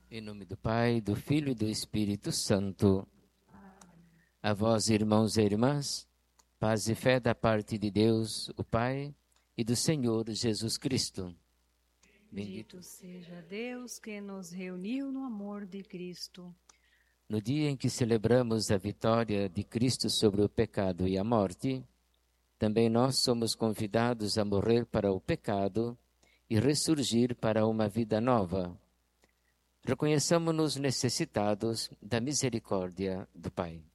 Em nome do Pai, do Filho e do Espírito Santo. A vós, irmãos e irmãs, paz e fé da parte de Deus, o Pai, e do Senhor Jesus Cristo. Bendito seja Deus que nos reuniu no amor de Cristo. No dia em que celebramos a vitória de Cristo sobre o pecado e a morte, também nós somos convidados a morrer para o pecado e ressurgir para uma vida nova. Reconheçamos-nos necessitados da misericórdia do Pai.